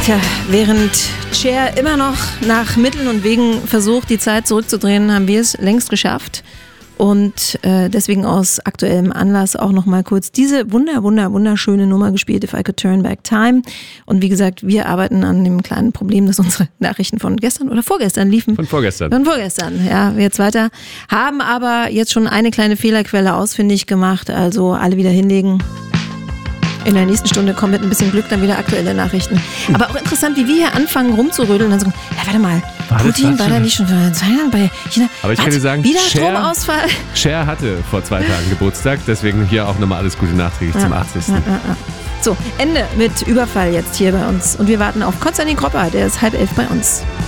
Tja, während Cher immer noch nach Mitteln und Wegen versucht, die Zeit zurückzudrehen, haben wir es längst geschafft. Und deswegen aus aktuellem Anlass auch nochmal kurz diese wunderschöne Nummer gespielt, If I Could Turn Back Time. Und wie gesagt, wir arbeiten an dem kleinen Problem, dass unsere Nachrichten von gestern oder vorgestern liefen. Von vorgestern, ja, jetzt weiter. Haben aber jetzt schon eine kleine Fehlerquelle ausfindig gemacht, also alle wieder hinlegen. In der nächsten Stunde kommen mit ein bisschen Glück dann wieder aktuelle Nachrichten. Aber auch interessant, wie wir hier anfangen rumzurödeln und dann sagen, ja warte mal, Putin war da nicht schon vor 2 Jahren bei China? Aber ich kann dir sagen, wieder Stromausfall. Cher hatte vor 2 Tagen Geburtstag, deswegen hier auch nochmal alles Gute nachträglich zum 80. Ja. So, Ende mit Überfall jetzt hier bei uns. Und wir warten auf Konstantin Kropper, der ist 10:30 bei uns.